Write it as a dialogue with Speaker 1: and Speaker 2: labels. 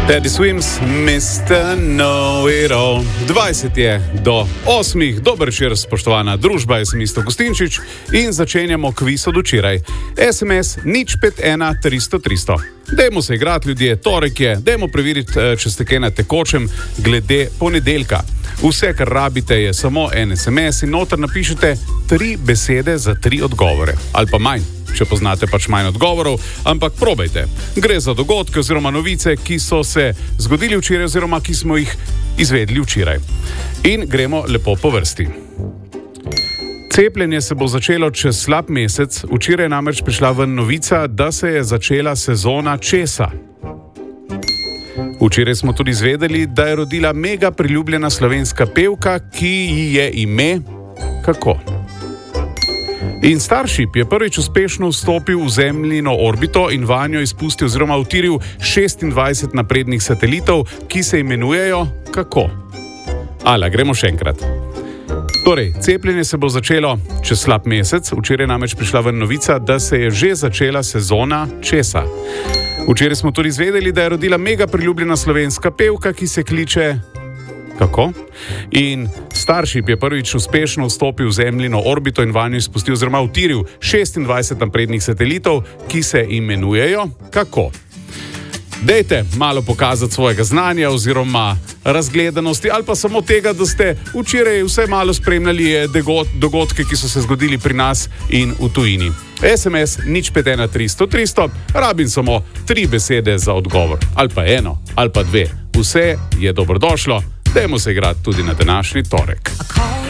Speaker 1: Teddy Swims, Mr. Know-It-All. 20 je do 8. Dober večer, spoštovana družba, jaz sem Isto Gustinčič in začenjamo kviz od včeraj. SMS 051 300 300. Dajmo se igrati, ljudje, torek je, dajmo preveriti, če ste kaj na tekočem glede ponedeljka. Vse, kar rabite, je samo en SMS in noter napišete 3 besede za 3 odgovore. Ali pa manj, če poznate pač manj odgovorov, ampak probajte. Gre za dogodke oziroma novice, ki so se zgodili včeraj oziroma ki smo jih izvedli včeraj. In gremo lepo po vrsti. Cepljenje se bo začelo čez slab mesec, včeraj je namreč prišla ven novica, da se je začela sezona česa. Včeraj smo tudi izvedeli, da je rodila mega priljubljena slovenska pevka, ki ji je ime kako? In Starship je prvič uspešno vstopil v Zemljino orbito in vanjo izpustil oziroma utiril 26 naprednih satelitov, ki se imenujejo kako? Ala, gremo še enkrat. Torej, cepljenje se bo začelo čez slab mesec, včeraj namreč prišla ven novica, da se je že začela sezona česa. Včeraj smo tudi izvedeli, da je rodila mega priljubljena slovenska pevka, ki se kliče kako? In Starship je prvič uspešno vstopil v Zemljino orbito in vanjo izpustil oziroma utiril 26 naprednih satelitov, ki se imenujejo kako? Dejte malo pokazati svojega znanja oziroma razgledanosti ali pa samo tega, da ste včeraj vse malo spremljali dogodke, ki so se zgodili pri nas in v tujini. SMS 051 300 300, rabim samo 3 besede za odgovor. Ali pa 1, ali pa 2. Vse je dobrodošlo, dajmo se igrati tudi na današnji torek.